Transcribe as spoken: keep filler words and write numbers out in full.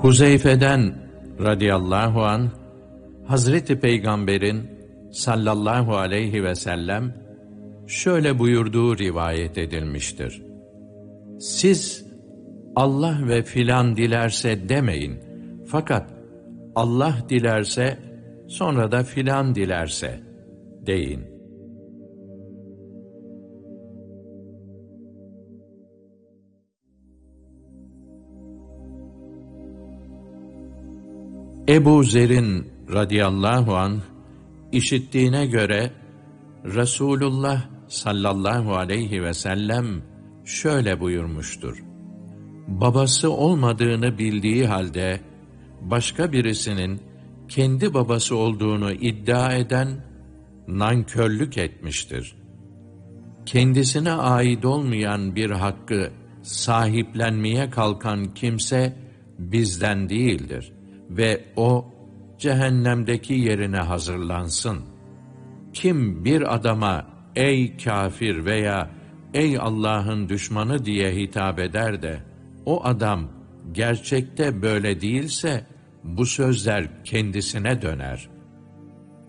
Huzeyfe'den radıyallahu anh, Hazreti Peygamber'in sallallahu aleyhi ve sellem şöyle buyurduğu rivayet edilmiştir. Siz Allah ve filan dilerse demeyin. Fakat Allah dilerse, sonra da filan dilerse deyin. Ebu Zer'in radıyallahu anh işittiğine göre Resulullah sallallahu aleyhi ve sellem şöyle buyurmuştur. Babası olmadığını bildiği halde başka birisinin kendi babası olduğunu iddia eden nankörlük etmiştir. Kendisine ait olmayan bir hakkı sahiplenmeye kalkan kimse bizden değildir ve o cehennemdeki yerine hazırlansın. Kim bir adama ey kafir veya ey Allah'ın düşmanı diye hitap eder de o adam gerçekte böyle değilse bu sözler kendisine döner.